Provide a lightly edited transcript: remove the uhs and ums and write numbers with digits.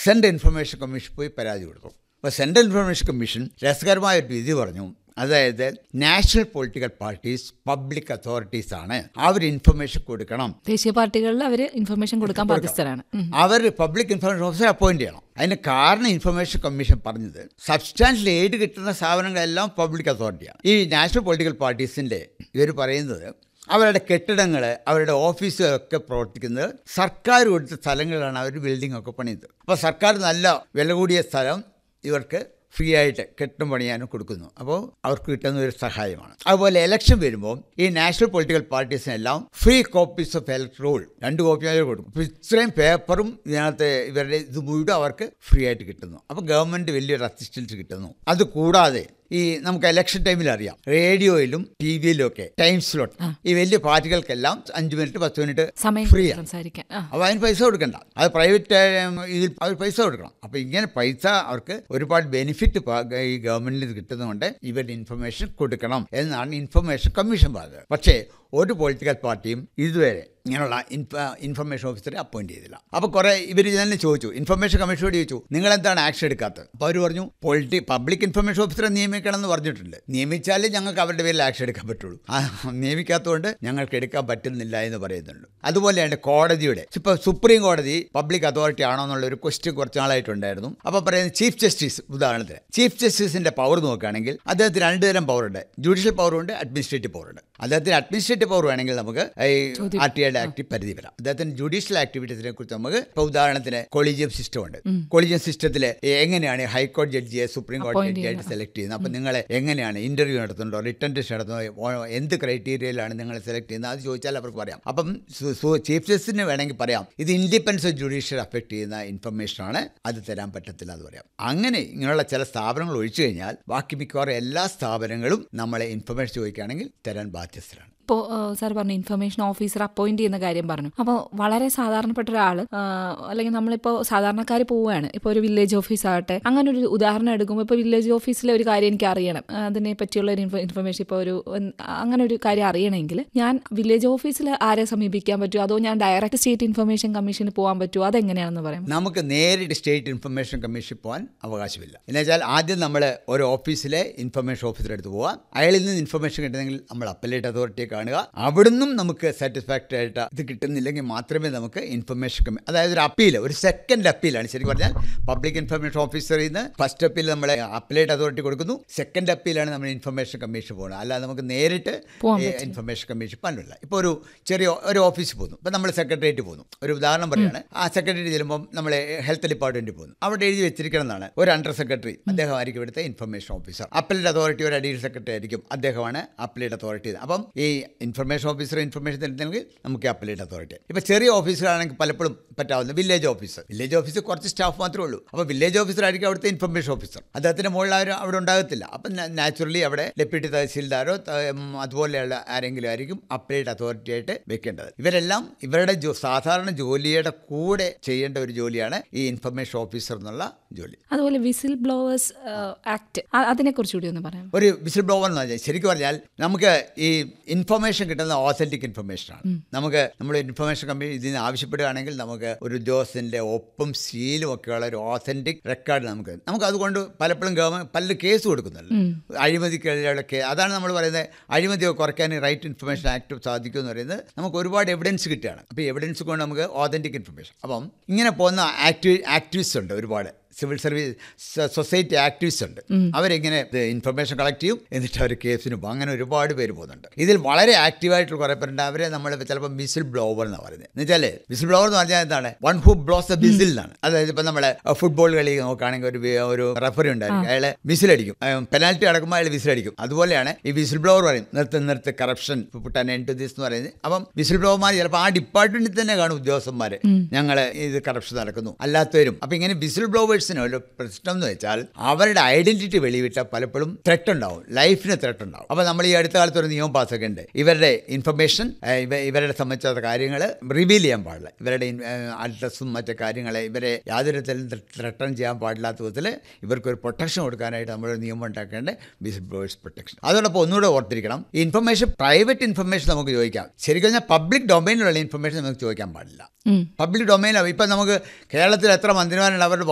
Central information commission പോയി പരാതി കൊടുക്കും. അപ്പോൾ സെൻട്രൽ ഇൻഫർമേഷൻ കമ്മീഷൻ രസകരമായ ഒരു വിധി പറഞ്ഞു. അതായത് national political parties public authorities ആണ്, അവർ ഇൻഫർമേഷൻ കൊടുക്കണം. ദേശീയ പാർട്ടികളിൽ അവർ ഇൻഫർമേഷൻ കൊടുക്കാൻ ബാധ്യസ്ഥരാണ്. അവർ പബ്ലിക് ഇൻഫർമേഷൻ ഓഫീസർ അപ്പോയിന്റ് ചെയ്യണം. അതിന് കാരണം ഇൻഫർമേഷൻ കമ്മീഷൻ പറഞ്ഞത് സബ്സ്റ്റാൻഷ്യൽ എയ്ഡ് കിട്ടുന്ന സ്ഥാപനങ്ങളെല്ലാം പബ്ലിക് അതോറിറ്റിയാണ്. ഈ നാഷണൽ പൊളിറ്റിക്കൽ പാർട്ടീസിൻ്റെ ഇവർ പറയുന്നത് അവരുടെ കെട്ടിടങ്ങൾ, അവരുടെ ഓഫീസുകളൊക്കെ പ്രവർത്തിക്കുന്നത് സർക്കാർ കൊടുത്ത സ്ഥലങ്ങളിലാണ് അവർ ബിൽഡിംഗ് ഒക്കെ പണിയുന്നത്. അപ്പോൾ സർക്കാർ നല്ല വില കൂടിയ സ്ഥലം ഇവർക്ക് ഫ്രീ ആയിട്ട് കെട്ടിടം പണിയാനും കൊടുക്കുന്നു. അപ്പോൾ അവർക്ക് കിട്ടുന്ന ഒരു സഹായമാണ്. അതുപോലെ ഇലക്ഷൻ വരുമ്പോൾ ഈ national political പാർട്ടീസിനെല്ലാം free copies of electoral role 2 copy കൊടുക്കും. അപ്പോൾ ഇത്രയും പേപ്പറും ഇതിനകത്ത് ഇവരുടെ ഇത് മുഴുവൻ അവർക്ക് ഫ്രീ ആയിട്ട് കിട്ടുന്നു. അപ്പോൾ ഗവൺമെൻറ് വലിയൊരു അസിസ്റ്റൻസ് കിട്ടുന്നു. അതുകൂടാതെ ഈ നമുക്ക് ഇലക്ഷൻ ടൈമിൽ അറിയാം, റേഡിയോയിലും ടി വിയിലും ഒക്കെ ടൈം സ്ലോട്ട് ഈ വലിയ പാർട്ടികൾക്കെല്ലാം 5 മിനിറ്റ് 10 മിനിറ്റ് ഫ്രീ ആണ്. അപ്പോൾ അതിന് പൈസ കൊടുക്കണ്ട, അത് പ്രൈവറ്റ് ഇതിൽ അവർ പൈസ കൊടുക്കണം. അപ്പോൾ ഇങ്ങനെ പൈസ അവർക്ക് ഒരുപാട് ബെനിഫിറ്റ് ഈ ഗവൺമെന്റിന് കിട്ടുന്നതുകൊണ്ട് ഇവരുടെ ഇൻഫർമേഷൻ കൊടുക്കണം എന്നാണ് ഇൻഫർമേഷൻ കമ്മീഷൻ പറഞ്ഞത്. പക്ഷേ ഒരു പൊളിറ്റിക്കൽ പാർട്ടിയും ഇതുവരെ ഇങ്ങനെയുള്ള ഇൻഫർമേഷൻ ഓഫീസറെ അപ്പോയിന്റ് ചെയ്തില്ല. അപ്പോൾ കുറേ ഇവർ തന്നെ ചോദിച്ചു, ഇൻഫർമേഷൻ കമ്മീഷനോട് ചോദിച്ചു, നിങ്ങളെന്താണ് ആക്ഷൻ എടുക്കാത്തത്? അപ്പോൾ അവർ പറഞ്ഞു, പബ്ലിക് ഇൻഫർമേഷൻ ഓഫീസറെ നിയമിക്കണം എന്ന് പറഞ്ഞിട്ടുണ്ട്, നിയമിച്ചാലേ ഞങ്ങൾക്ക് അവരുടെ പേരിൽ ആക്ഷൻ എടുക്കാൻ പറ്റുള്ളൂ, നിയമിക്കാത്തതുകൊണ്ട് ഞങ്ങൾക്ക് എടുക്കാൻ പറ്റുന്നില്ല എന്ന് പറയുന്നുണ്ട്. അതുപോലെയാണ് കോടതിയുടെ, ഇപ്പോൾ സുപ്രീം കോടതി പബ്ലിക് അതോറിറ്റി ആണോ എന്നുള്ളൊരു ക്വസ്റ്റ്യൻ കുറച്ച് നാളായിട്ടുണ്ടായിരുന്നു. അപ്പോൾ പറയുന്നത് ചീഫ് ജസ്റ്റിസ്, ഉദാഹരണത്തിന് ചീഫ് ജസ്റ്റിസിൻ്റെ പവർ നോക്കുകയാണെങ്കിൽ അദ്ദേഹത്തിന് 2 തരം പവറുണ്ട്, ജുഡീഷ്യൽ പവറുണ്ട്, അഡ്മിനിസ്ട്രേറ്റീവ് പവറുണ്ട്. അദ്ദേഹത്തിന് അഡ്മിനിസ്ട്രേറ്റീവ് പവർ വേണമെങ്കിൽ നമുക്ക് RTI ആക്ട് പരിധി വരാം. അദ്ദേഹത്തിന് ജുഡീഷ്യൽ ആക്ടിവിറ്റീസിനെ കുറിച്ച് നമുക്ക് ഇപ്പോൾ ഉദാഹരണത്തിന് കൊളീജിയം സിസ്റ്റം ഉണ്ട്. കൊളീജിയം സിസ്റ്റത്തിൽ എങ്ങനെയാണ് ഹൈക്കോടതി ജഡ്ജിയെ സുപ്രീം കോടതി ജഡ്ജിയായിട്ട് സെലക്ട് ചെയ്യുന്നത്? അപ്പോൾ നിങ്ങളെ എങ്ങനെയാണ് ഇന്റർവ്യൂ നടത്തുന്നുണ്ടോ, റിട്ടൺ ടെസ്റ്റ് നടത്തുന്നോ, എന്ത് ക്രൈറ്റീരിയയിലാണ് നിങ്ങൾ സെലക്ട് ചെയ്യുന്നത്? അത് ചോദിച്ചാൽ അവർക്ക് പറയാം. അപ്പം ചീഫ് ജസ്റ്റിസിന് വേണമെങ്കിൽ പറയാം, ഇത് ഇൻഡിപെൻഡൻസ് ഓഫ് ജുഡീഷ്യൽ അഫക്ട് ചെയ്യുന്ന ഇൻഫർമേഷനാണ്, അത് തരാൻ പറ്റത്തില്ല എന്ന് പറയാം. അങ്ങനെ ഇങ്ങനെയുള്ള ചില സ്ഥാപനങ്ങൾ ഒഴിച്ചു കഴിഞ്ഞാൽ ബാക്കി മിക്കവാറും എല്ലാ സ്ഥാപനങ്ങളും നമ്മളെ ഇൻഫർമേഷൻ ചോദിക്കുകയാണെങ്കിൽ തരാൻ ബാധ്യസ്ഥരാണ്. ഇപ്പോൾ സാർ പറഞ്ഞു ഇൻഫർമേഷൻ ഓഫീസർ അപ്പോയിന്റ് ചെയ്യുന്ന കാര്യം പറഞ്ഞു. അപ്പോൾ വളരെ സാധാരണപ്പെട്ട ഒരാൾ, അല്ലെങ്കിൽ നമ്മളിപ്പോൾ സാധാരണക്കാർ പോവുകയാണ്, ഇപ്പോൾ ഒരു വില്ലേജ് ഓഫീസ് ആകട്ടെ, അങ്ങനെ ഒരു ഉദാഹരണം എടുക്കുമ്പോൾ ഇപ്പോൾ വില്ലേജ് ഓഫീസിലെ ഒരു കാര്യം എനിക്ക് അറിയണം, അതിനെ പറ്റിയുള്ള ഒരു ഇൻഫർമേഷൻ, ഇപ്പോൾ അങ്ങനെ ഒരു കാര്യം അറിയണമെങ്കിൽ ഞാൻ വില്ലേജ് ഓഫീസിൽ ആരെ സമീപിക്കാൻ പറ്റുമോ, അതോ ഞാൻ ഡയറക്റ്റ് സ്റ്റേറ്റ് ഇൻഫർമേഷൻ കമ്മീഷന് പോകാൻ പറ്റുമോ? അതെങ്ങനെയാണെന്ന് പറയാം. നമുക്ക് നേരിട്ട് സ്റ്റേറ്റ് ഇൻഫർമേഷൻ കമ്മീഷൻ പോകാൻ അവകാശമില്ല. എന്നുവെച്ചാൽ ആദ്യം നമ്മൾ ഒരു ഓഫീസിലെ ഇൻഫർമേഷൻ ഓഫീസർ എടുത്ത് പോവാം, അയാളിൽ നിന്ന് ഇൻഫർമേഷൻ കിട്ടുന്നെങ്കിൽ നമ്മൾ അപ്പലേറ്റ് അതോറിറ്റിയെ കാണുക. അവിടുന്നും നമുക്ക് സാറ്റിസ്ഫാക്ടറി ആയിട്ട് ഇത് കിട്ടുന്നില്ലെങ്കിൽ മാത്രമേ നമുക്ക് ഇൻഫർമേഷൻ അതായത് ഒരു അപ്പീൽ, ഒരു സെക്കൻഡ് അപ്പീലാണ് ശരിക്കും പറഞ്ഞാൽ. പബ്ലിക് ഇൻഫർമേഷൻ ഓഫീസറിൽ നിന്ന് ഫസ്റ്റ് അപ്പീൽ നമ്മൾ അപ്പലേറ്റ് അതോറിറ്റി കൊടുക്കുന്നു, സെക്കൻഡ് അപ്പീലാണ് നമ്മൾ ഇൻഫർമേഷൻ കമ്മീഷൻ പോകുന്നത്. അല്ലാതെ നമുക്ക് നേരിട്ട് ഇൻഫർമേഷൻ കമ്മീഷൻ പറ്റില്ല. ഇപ്പോൾ ഒരു ഓഫീസിൽ പോകുന്നു, ഇപ്പോൾ നമ്മൾ സെക്രട്ടേറിയറ്റ് പോകുന്നു, ഒരു ഉദാഹരണം പറയുകയാണ്. ആ സെക്രട്ടേറിയറ്റ് ചെല്ലുമ്പോൾ നമ്മൾ ഹെൽത്ത് ഡിപ്പാർട്ട്മെൻറ്റിൽ പോകുന്നു, അവിടെ എഴുതി വെച്ചിരിക്കണമെന്നാണ് ഒരു അണ്ടർ സെക്രട്ടറി, അദ്ദേഹമായിരിക്കും ഇവിടുത്തെ ഇൻഫർമേഷൻ ഓഫീസർ. അപ്പലേറ്റ് അതോറിറ്റി ഒരു അഡീഷണൽ സെക്രട്ടറി ആയിരിക്കും, അദ്ദേഹമാണ് അപ്പലേറ്റ് അതോറിറ്റി. അപ്പം ഈ ഇൻഫർമേഷൻ ഓഫീസർ ഇൻഫർമേഷൻ തരുന്നെങ്കിൽ നമുക്ക് അപ്പലേറ്റ് അതോറിറ്റി. ഇപ്പോൾ ചെറിയ ഓഫീസറാണെങ്കിൽ പലപ്പോഴും പറ്റാവുന്ന വില്ലേജ് ഓഫീസർ കുറച്ച് സ്റ്റാഫ് മാത്രമേ ഉള്ളൂ. അപ്പോൾ വില്ലേജ് ഓഫീസർ ആയിരിക്കും അവിടുത്തെ ഇൻഫർമേഷൻ ഓഫീസർ, അദ്ദേഹത്തിൻ്റെ മുകളിൽ ആരും അവിടെ ഉണ്ടാകത്തില്ല. അപ്പം നാച്ചുറലി അവിടെ ഡെപ്യൂട്ടി തഹസീൽദാരോ അതുപോലെയുള്ള ആരെങ്കിലും ആയിരിക്കും അപ്പലേറ്റ് അതോറിറ്റി ആയിട്ട് വെക്കേണ്ടത്. ഇവരെല്ലാം ഇവരുടെ സാധാരണ ജോലിയുടെ കൂടെ ചെയ്യേണ്ട ഒരു ജോലിയാണ് ഈ ഇൻഫർമേഷൻ ഓഫീസർ എന്നുള്ള ജോലി. അതുപോലെ വിസിൽ ബ്ലോവേഴ്സ് ആക്ട്, അതിനെക്കുറിച്ച് കൂടി ഒന്ന് പറയാം. ഒരു വിസിൽ ബ്ലോവർ എന്ന് പറഞ്ഞാൽ ശരിക്കും പറഞ്ഞാൽ നമുക്ക് ഈ ഇൻഫർമേഷൻ കിട്ടുന്ന ഓതന്റിക് ഇൻഫർമേഷനാണ്. നമുക്ക് നമ്മൾ ഇൻഫർമേഷൻ കമ്പനി ഇതിന് ആവശ്യപ്പെടുകയാണെങ്കിൽ നമുക്ക് ഒരു ഉദ്യോഗസ്ഥൻ്റെ ഒപ്പും സീലും ഒക്കെയുള്ള ഒരു ഓതന്റിക് റെക്കോർഡ് നമുക്ക് അതുകൊണ്ട് പലപ്പോഴും ഗവൺമെൻറ് പലരും കേസ് കൊടുക്കുന്നുണ്ട്, അഴിമതിക്കെതിരെയുള്ള കേസ്. അതാണ് നമ്മൾ പറയുന്നത്, അഴിമതിയൊക്കെ കുറയ്ക്കാൻ റൈറ്റ് ഇൻഫർമേഷൻ ആക്ട് സാധിക്കും എന്ന് പറയുന്നത്. നമുക്ക് ഒരുപാട് എവിഡൻസ് കിട്ടുകയാണ്. അപ്പോൾ എവിഡൻസ് കൊണ്ട് നമുക്ക് ഓതന്റിക് ഇൻഫർമേഷൻ. അപ്പം ഇങ്ങനെ പോകുന്ന ആക്ടിവിസ്റ്റ് ഉണ്ട്, ഒരുപാട് സിവിൽ സർവീസ് സൊസൈറ്റി ആക്ടിവിസ്റ്റ് ഉണ്ട്. അവരെങ്ങനെ ഇൻഫർമേഷൻ കളക്ട് ചെയ്യും, എന്നിട്ട് അവർ കേസിന് പോകും. അങ്ങനെ ഒരുപാട് പേര് പോകുന്നുണ്ട്. ഇതിൽ വളരെ ആക്റ്റീവായിട്ടുള്ള കുറേ പേരുണ്ട്. അവരെ നമ്മൾ ചിലപ്പോൾ വിസിൽ ബ്ലോവർ എന്നാണ് പറയുന്നത്. എന്ന് വെച്ചാൽ വിസിൽ ബ്ലോവർ എന്ന് പറഞ്ഞാൽ എന്താണ്, one who blows the whistle എന്നാണ്. അതായത് ഇപ്പം നമ്മൾ ഫുട്ബോൾ കളി നോക്കുകയാണെങ്കിൽ ഒരു റഫറി ഉണ്ടായിരിക്കും, അയാൾ വിസിലടിക്കും, പെനാൽറ്റി അടക്കുമ്പോൾ അയാൾ വിസിലടിക്കും. അതുപോലെയാണ് ഈ വിസിൽ ബ്ലോവർ പറയും, നിർത്ത് കറപ്ഷൻ പുട്ടാൻ എൻഡ് ടു ദിസ് എന്ന് പറയുന്നത്. അപ്പം വിസിൽ ബ്ലോവർമാർ ചിലപ്പോൾ ആ ഡിപ്പാർട്ട്മെന്റിൽ തന്നെ കാണും ഉദ്യോഗസ്ഥന്മാർ, ഞങ്ങൾ ഇത് കറപ്ഷൻ നടക്കുന്നു, അല്ലാത്തവരും. അപ്പം ഇങ്ങനെ വിസിൽ ബ്ലോവേഴ്സ് ഒരു പ്രശ്നം എന്ന് വെച്ചാൽ അവരുടെ ഐഡന്റിറ്റി വെളിവിട്ടാൽ പലപ്പോഴും ത്രെട്ട് ഉണ്ടാവും, ലൈഫിന് ത്രെട്ട് ഉണ്ടാവും. അപ്പോൾ നമ്മൾ ഈ അടുത്ത കാലത്ത് ഒരു നിയമം പാസ്സാക്കുന്നുണ്ട്, ഇവരുടെ ഇൻഫർമേഷൻ ഇവരുടെ സംബന്ധിച്ച കാര്യങ്ങൾ റിവീൽ ചെയ്യാൻ പാടില്ല, ഇവരുടെ അഡ്രസ്സും മറ്റു കാര്യങ്ങളെ ഇവരെ യാതൊരു തരത്തിലും ത്രെട്ടൺ ചെയ്യാൻ പാടില്ലാത്ത വിധത്തിൽ ഇവർക്കൊരു പ്രൊട്ടക്ഷൻ കൊടുക്കാനായിട്ട് നമ്മളൊരു നിയമം ഉണ്ടാക്കേണ്ടത് വിസിൽ ബ്ലോവേഴ്സ് പ്രൊട്ടക്ഷൻ. അതോടൊപ്പം ഒന്നുകൂടെ ഓർത്തിരിക്കണം, ഈ ഇൻഫർമേഷൻ പ്രൈവറ്റ് ഇൻഫർമേഷൻ നമുക്ക് ചോദിക്കാം, ശരിക്കും പറഞ്ഞാൽ പബ്ലിക് ഡൊമൈനിലുള്ള ഇൻഫർമേഷൻ നമുക്ക് ചോദിക്കാൻ പാടില്ല. പബ്ലിക് ഡൊമൈനിലാണ് ഇപ്പം നമുക്ക് കേരളത്തിൽ എത്ര മന്ത്രിമാരുണ്ട്, അവരുടെ